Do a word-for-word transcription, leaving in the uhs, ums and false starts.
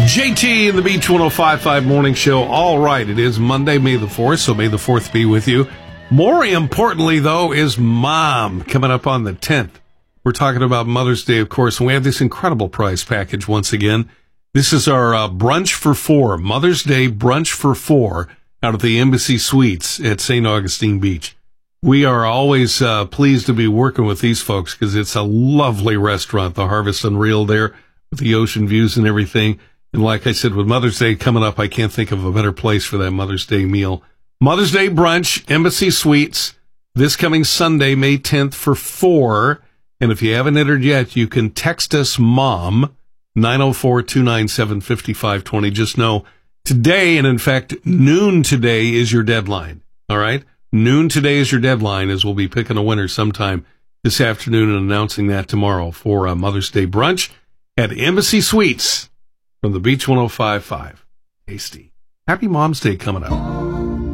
J T in the Beach one oh five point five Morning Show. All right, it is Monday, May the fourth, so May the fourth be with you. More importantly, though, is Mom coming up on the tenth. We're talking about Mother's Day, of course, and we have this incredible prize package once again. This is our uh, brunch for four, Mother's Day brunch for four out of the Embassy Suites at Saint Augustine Beach. We are always uh, pleased to be working with these folks because it's a lovely restaurant, the Harvest Unreal there, with the ocean views and everything. And like I said, with Mother's Day coming up, I can't think of a better place for that Mother's Day meal. Mother's Day brunch, Embassy Suites, this coming Sunday, May tenth for four. And if you haven't entered yet, you can text us MOM, nine oh four, two nine seven, five five two zero. Just know today, and in fact, noon today is your deadline. All right? Noon today is your deadline, as we'll be picking a winner sometime this afternoon and announcing that tomorrow for uh, Mother's Day brunch at Embassy Suites from the Beach one oh five point five. Tasty. Happy Mom's Day coming up.